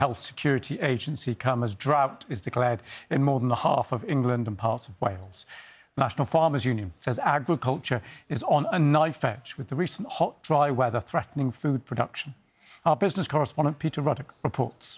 Health Security Agency come as drought is declared in more than half of England and parts of Wales. The National Farmers Union says agriculture is on a knife edge with the recent hot, dry weather threatening food production. Our business correspondent Peter Ruddock reports.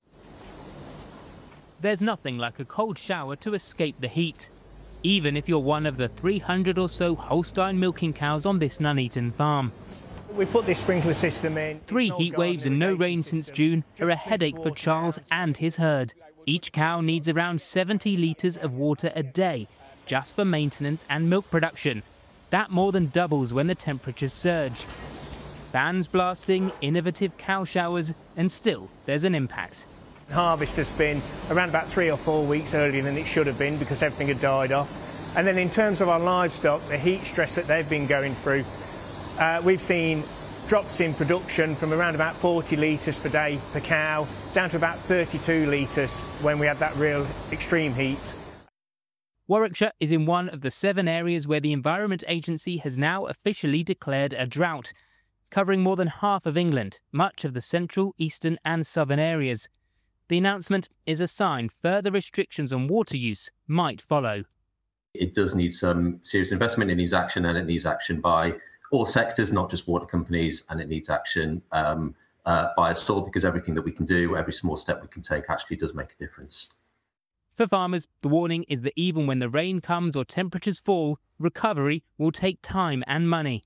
There's nothing like a cold shower to escape the heat, even if you're one of the 300 or so Holstein milking cows on this Nuneaton farm. We put this sprinkler system in. 3 heat waves and no rain since June are a headache for Charles and his herd. Each cow needs around 70 litres of water a day, just for maintenance and milk production. That more than doubles when the temperatures surge. Fans blasting, innovative cow showers, and still there's an impact. Harvest has been around about 3 or 4 weeks earlier than it should have been because everything had died off. And then in terms of our livestock, the heat stress that they've been going through, we've seen drops in production from around about 40 litres per day per cow down to about 32 litres when we had that real extreme heat. Warwickshire is in one of the 7 areas where the Environment Agency has now officially declared a drought, covering more than half of England, much of the central, eastern and southern areas. The announcement is a sign further restrictions on water use might follow. It does need some serious investment, it needs action, and it needs action by all sectors, not just water companies, and it needs action by us all, because everything that we can do, every small step we can take actually does make a difference. For farmers, the warning is that even when the rain comes or temperatures fall, recovery will take time and money.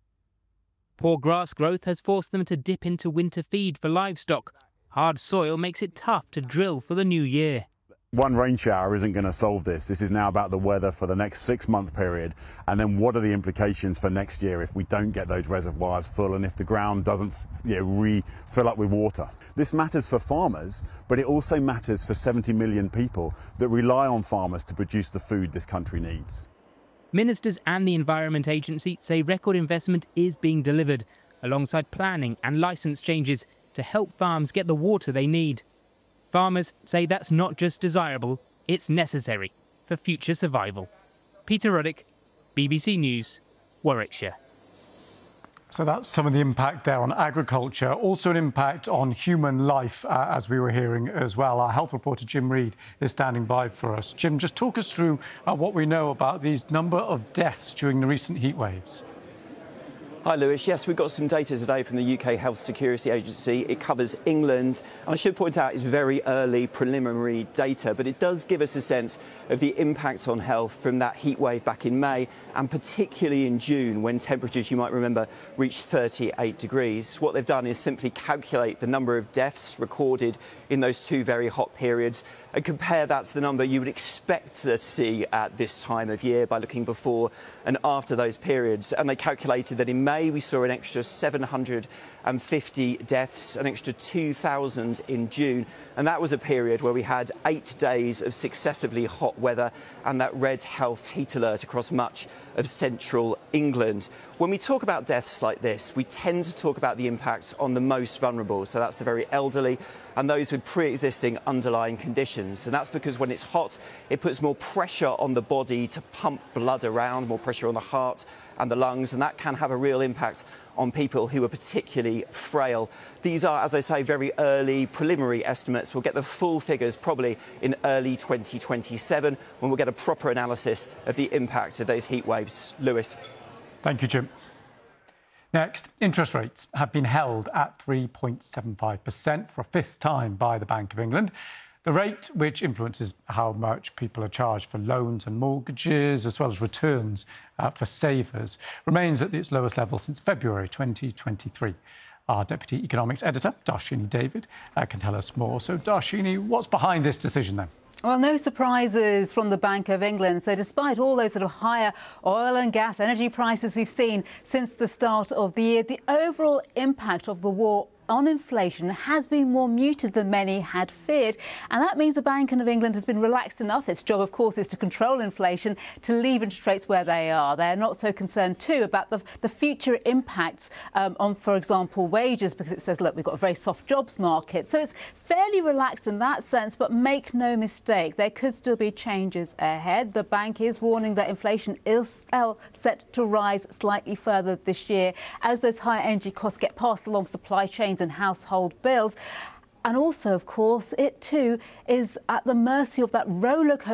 Poor grass growth has forced them to dip into winter feed for livestock. Hard soil makes it tough to drill for the new year. One rain shower isn't going to solve this. This is now about the weather for the next 6-month period. And then what are the implications for next year if we don't get those reservoirs full and if the ground doesn't refill up with water? This matters for farmers, but it also matters for 70 million people that rely on farmers to produce the food this country needs. Ministers and the Environment Agency say record investment is being delivered, alongside planning and licence changes to help farms get the water they need. Farmers say that's not just desirable, it's necessary for future survival. Peter Ruddock, BBC News, Warwickshire. So that's some of the impact there on agriculture, also an impact on human life, as we were hearing as well. Our health reporter Jim Reid is standing by for us. Jim, just talk us through what we know about these number of deaths during the recent heat waves. Hi Lewis, yes, we've got some data today from the UK Health Security Agency. It covers England, and I should point out it's very early preliminary data, but it does give us a sense of the impact on health from that heat wave back in May, and particularly in June when temperatures, you might remember, reached 38 degrees. What they've done is simply calculate the number of deaths recorded in those 2 very hot periods and compare that to the number you would expect to see at this time of year by looking before and after those periods. And they calculated that in May we saw an extra 750 deaths, an extra 2,000 in June, and that was a period where we had 8 days of successively hot weather and that red health heat alert across much of central England. When we talk about deaths like this, we tend to talk about the impact on the most vulnerable, so that's the very elderly and those with pre-existing underlying conditions. And that's because when it's hot, it puts more pressure on the body to pump blood around, more pressure on the heart and the lungs, and that can have a real impact on people who are particularly frail. These are, as I say, very early preliminary estimates. We'll get the full figures probably in early 2027 when we'll get a proper analysis of the impact of those heat waves. Lewis. Thank you, Jim. Next, interest rates have been held at 3.75% for a 5th time by the Bank of England. The rate, which influences how much people are charged for loans and mortgages, as well as returns for savers, remains at its lowest level since February 2023. Our Deputy Economics Editor, Darshini David, can tell us more. So, Darshini, what's behind this decision then? Well, no surprises from the Bank of England. So despite all those sort of higher oil and gas energy prices we've seen since the start of the year, the overall impact of the war on inflation has been more muted than many had feared. And that means the Bank of England has been relaxed enough. Its job, of course, is to control inflation, to leave interest rates where they are. They're not so concerned, too, about the future impacts on, for example, wages, because it says, look, we've got a very soft jobs market. So it's fairly relaxed in that sense, but make no mistake, there could still be changes ahead. The bank is warning that inflation is set to rise slightly further this year as those higher energy costs get passed along supply chains and household bills. And also, of course, it too is at the mercy of that roller coaster